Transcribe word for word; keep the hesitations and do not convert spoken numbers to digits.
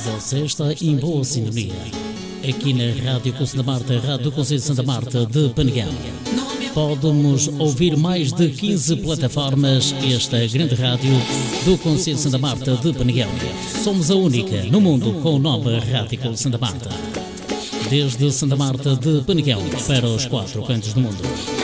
Você está em boa sintonia. Aqui na Rádio Conselho da Marta, Rádio do Conselho de Santa Marta de Penegão. Pode-nos ouvir mais de quinze plataformas. Esta é a grande rádio do Conselho de Santa Marta de Penegão. Somos a única no mundo com o nome Rádio Conselho de Santa Marta. Desde Santa Marta de Penegão para os quatro cantos do mundo.